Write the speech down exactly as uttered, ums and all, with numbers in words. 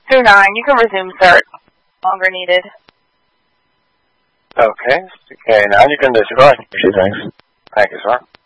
two nine. You can resume, sir. Longer needed. Okay. Okay, now you can disregard. Thanks. Thank you, sir.